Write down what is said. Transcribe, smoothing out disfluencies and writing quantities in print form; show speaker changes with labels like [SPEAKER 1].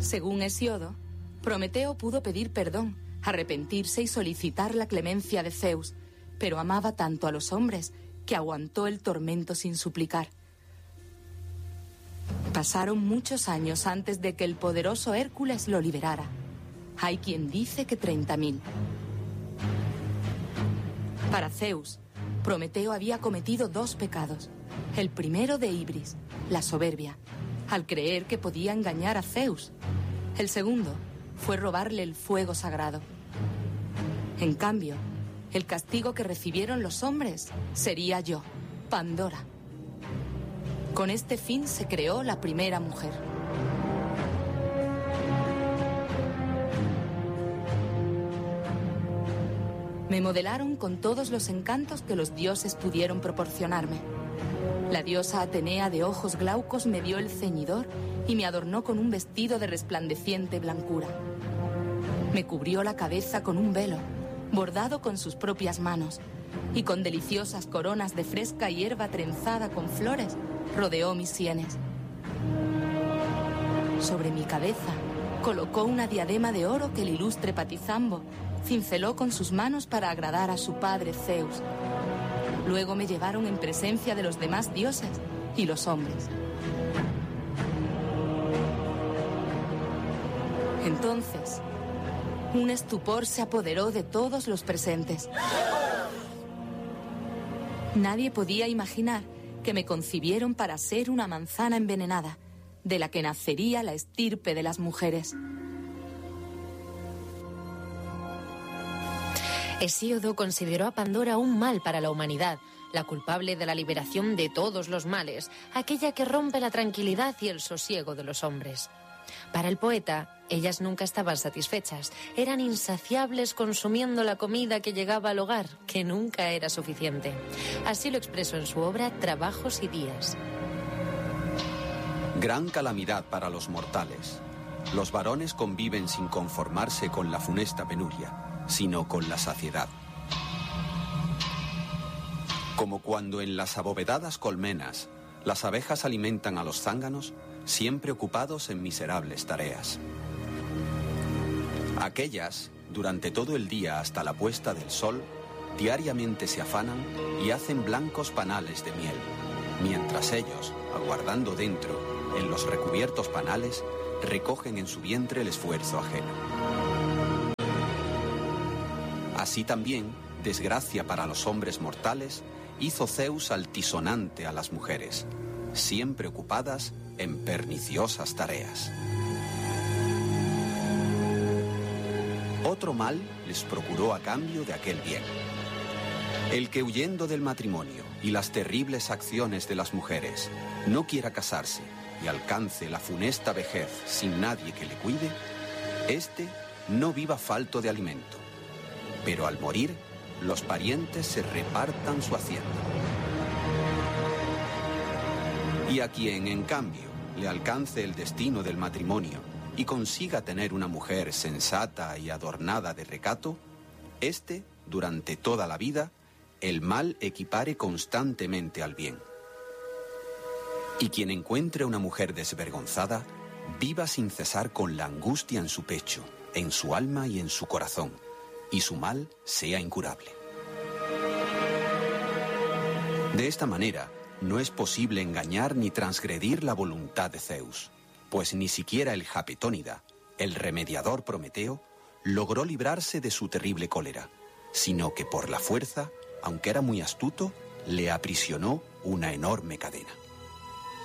[SPEAKER 1] Según Hesíodo, Prometeo pudo pedir perdón, arrepentirse y solicitar la clemencia de Zeus, pero amaba tanto a los hombres que aguantó el tormento sin suplicar. Pasaron muchos años antes de que el poderoso Hércules lo liberara. Hay quien dice que 30.000. Para Zeus, Prometeo había cometido 2 pecados. El primero de ibris, la soberbia, al creer que podía engañar a Zeus. El segundo fue robarle el fuego sagrado. En cambio, el castigo que recibieron los hombres sería yo, Pandora. Con este fin se creó la primera mujer. Me modelaron con todos los encantos que los dioses pudieron proporcionarme. La diosa Atenea de ojos glaucos me dio el ceñidor y me adornó con un vestido de resplandeciente blancura. Me cubrió la cabeza con un velo, bordado con sus propias manos, y con deliciosas coronas de fresca hierba trenzada con flores, rodeó mis sienes. Sobre mi cabeza colocó una diadema de oro que el ilustre Patizambo cinceló con sus manos para agradar a su padre Zeus. Luego me llevaron en presencia de los demás dioses y los hombres. Entonces, un estupor se apoderó de todos los presentes. Nadie podía imaginar que me concibieron para ser una manzana envenenada, de la que nacería la estirpe de las mujeres.
[SPEAKER 2] Hesíodo consideró a Pandora un mal para la humanidad, la culpable de la liberación de todos los males, aquella que rompe la tranquilidad y el sosiego de los hombres. Para el poeta, ellas nunca estaban satisfechas, eran insaciables consumiendo la comida que llegaba al hogar, que nunca era suficiente. Así lo expresó en su obra Trabajos y días.
[SPEAKER 3] Gran calamidad para los mortales. Los varones conviven sin conformarse con la funesta penuria, sino con la saciedad. Como cuando en las abovedadas colmenas las abejas alimentan a los zánganos, siempre ocupados en miserables tareas. Aquellas, durante todo el día hasta la puesta del sol, diariamente se afanan y hacen blancos panales de miel, mientras ellos, aguardando dentro, en los recubiertos panales, recogen en su vientre el esfuerzo ajeno. Así también, desgracia para los hombres mortales, hizo Zeus altisonante a las mujeres, siempre ocupadas en perniciosas tareas. Otro mal les procuró a cambio de aquel bien. El que huyendo del matrimonio y las terribles acciones de las mujeres no quiera casarse y alcance la funesta vejez sin nadie que le cuide, éste no viva falto de alimento, pero al morir los parientes se repartan su hacienda. Y a quien, en cambio, le alcance el destino del matrimonio y consiga tener una mujer sensata y adornada de recato, éste, durante toda la vida, el mal equipare constantemente al bien. Y quien encuentre una mujer desvergonzada, viva sin cesar con la angustia en su pecho, en su alma y en su corazón, y su mal sea incurable. De esta manera, no es posible engañar ni transgredir la voluntad de Zeus, pues ni siquiera el Japetónida, el remediador Prometeo, logró librarse de su terrible cólera, sino que por la fuerza, aunque era muy astuto, le aprisionó una enorme cadena.